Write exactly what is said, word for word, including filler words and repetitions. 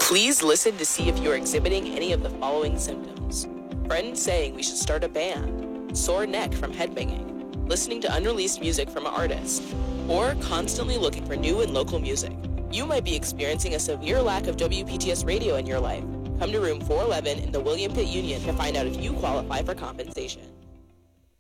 Please listen to see if you're exhibiting any of the following symptoms. Friends saying we should start a band, sore neck from headbanging, listening to unreleased music from an artist, or constantly looking for new and local music. You might be experiencing a severe lack of W P T S radio in your life. Come to room four eleven in the William Pitt Union to find out if you qualify for compensation.